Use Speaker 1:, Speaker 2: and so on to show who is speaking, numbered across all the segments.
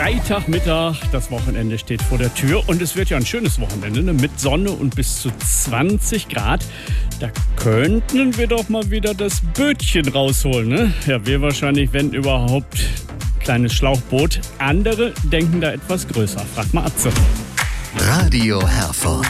Speaker 1: Freitagmittag, das Wochenende steht vor der Tür und es wird ja ein schönes Wochenende, ne? Mit Sonne und bis zu 20 Grad. Da könnten wir doch mal wieder das Bötchen rausholen, ne? Ja, wir wahrscheinlich, wenn überhaupt, kleines Schlauchboot. Andere denken da etwas größer. Frag mal Atze.
Speaker 2: Radio Herford.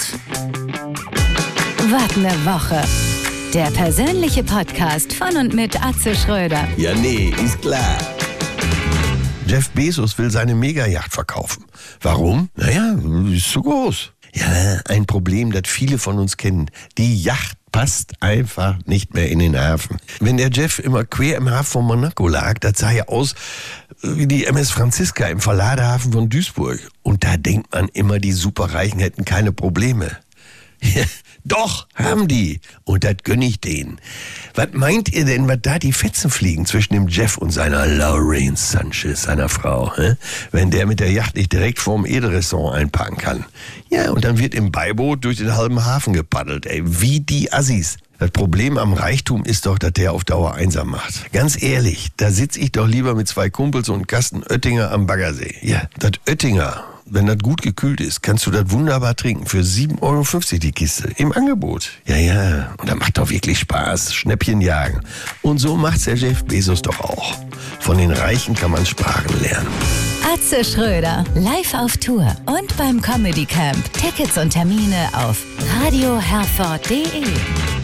Speaker 3: Was ne Woche. Der persönliche Podcast von und mit Atze Schröder.
Speaker 4: Ja, nee, ist klar. Jeff Bezos will seine Megayacht verkaufen. Warum? Naja, ist zu groß. Ja, ein Problem, das viele von uns kennen. Die Yacht passt einfach nicht mehr in den Hafen. Wenn der Jeff immer quer im Hafen von Monaco lag, das sah ja aus wie die MS Franziska im Verladehafen von Duisburg. Und da denkt man immer, die Superreichen hätten keine Probleme. Doch, haben die. Und das gönne ich denen. Was meint ihr denn, was da die Fetzen fliegen zwischen dem Jeff und seiner Lorraine Sanchez, seiner Frau, wenn der mit der Yacht nicht direkt vorm Edelrestaurant einparken kann? Ja, und dann wird im Beiboot durch den halben Hafen gepaddelt, wie die Assis. Das Problem am Reichtum ist doch, dass der auf Dauer einsam macht. Ganz ehrlich, da sitze ich doch lieber mit 2 Kumpels und einem Kasten Oettinger am Baggersee. Ja, das Oettinger, wenn das gut gekühlt ist, kannst du das wunderbar trinken. Für 7,50 € die Kiste. Im Angebot. Ja. Und das macht doch wirklich Spaß. Schnäppchen jagen. Und so macht's der Jeff Bezos doch auch. Von den Reichen kann man Sprachen lernen.
Speaker 3: Atze Schröder, live auf Tour und beim Comedy Camp. Tickets und Termine auf radioherford.de.